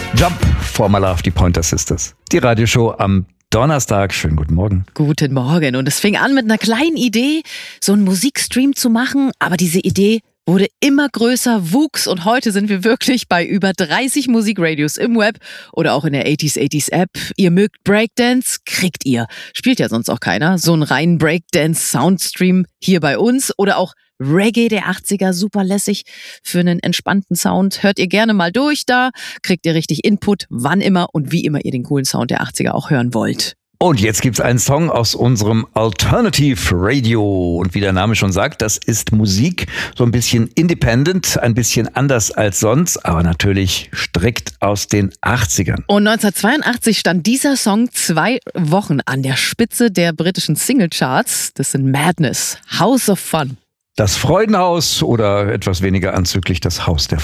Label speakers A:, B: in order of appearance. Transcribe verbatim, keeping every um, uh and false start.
A: Jump for My Love, die Pointer Sisters. Die Radioshow am Donnerstag. Schönen guten Morgen.
B: Guten Morgen. Und es fing an mit einer kleinen Idee, so einen Musikstream zu machen. Aber diese Idee wurde immer größer, wuchs und heute sind wir wirklich bei über dreißig Musikradios im Web oder auch in der achtziger achtziger App. Ihr mögt Breakdance, kriegt ihr. Spielt ja sonst auch keiner. So einen reinen Breakdance-Soundstream hier bei uns oder auch Reggae der achtziger, super lässig für einen entspannten Sound. Hört ihr gerne mal durch da, kriegt ihr richtig Input, wann immer und wie immer ihr den coolen Sound der achtziger auch hören wollt.
A: Und jetzt gibt's einen Song aus unserem Alternative Radio. Und wie der Name schon sagt, das ist Musik, so ein bisschen independent, ein bisschen anders als sonst, aber natürlich strikt aus den achtzigern.
B: Und neunzehnhundertzweiundachtzig stand dieser Song zwei Wochen an der Spitze der britischen Singlecharts. Das sind Madness, House of Fun.
A: Das Freudenhaus oder etwas weniger anzüglich das Haus der